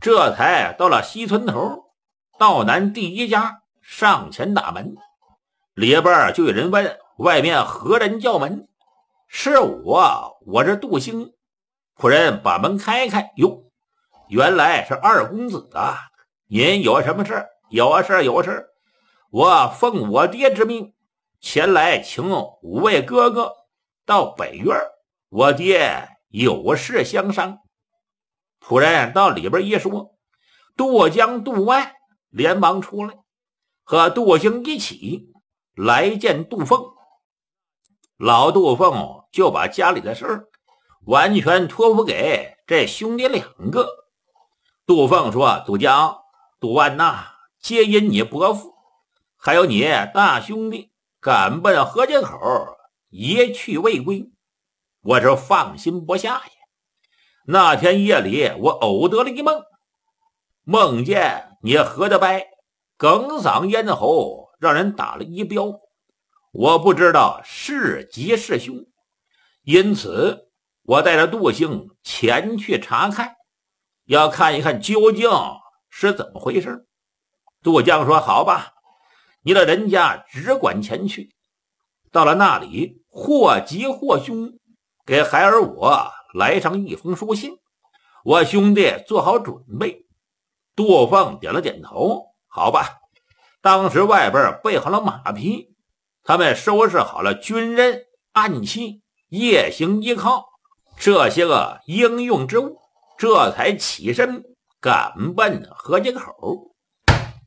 这才到了西村头，道南第一家，上前打门，里边就有人问外面何人叫门。是我是杜兴。仆人把门开开，哟，原来是二公子啊！您有什么事？有事，我奉我爹之命前来请五位哥哥到北院，我爹有事相商。仆人到里边一说，杜江、杜外连忙出来，和杜兴一起来见杜凤。老杜凤就把家里的事完全托付给这兄弟两个。杜凤说：“杜江、杜万呐，皆因你伯父还有你大兄弟赶奔河街口，一去未归，我是放心不下呀。那天夜里我偶得了一梦，梦见你喝得白，哽嗓咽喉，让人打了一镖，我不知道是吉是凶，因此我带着杜兴前去查看，要看一看究竟是怎么回事。”杜江说：“好吧，你的人家只管前去。到了那里，或吉或凶，给孩儿我来上一封书信，我兄弟做好准备。”杜凤点了点头：“好吧。”当时外边备好了马匹，他们收拾好了军刃、暗器、夜行衣靠这些个应用之物，这才起身赶奔河街口。